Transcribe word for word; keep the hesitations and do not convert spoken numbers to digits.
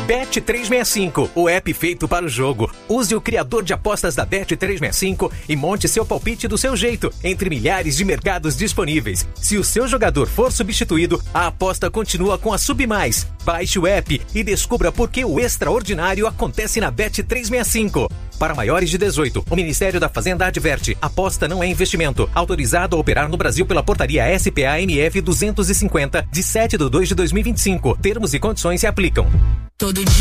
Bet trezentos e sessenta e cinco, o app feito para o jogo. Use o criador de apostas da Bet trezentos e sessenta e cinco e monte seu palpite do seu jeito, entre milhares de mercados disponíveis. Se o seu jogador for substituído, a aposta continua com a Submais. Baixe o app e descubra por que o extraordinário acontece na Bet trezentos e sessenta e cinco. Para maiores de dezoito, o Ministério da Fazenda adverte: aposta não é investimento. Autorizado a operar no Brasil pela portaria S P A M F duzentos e cinquenta, de sete de dois de dois mil e vinte e cinco. Termos e condições se aplicam. Todo dia.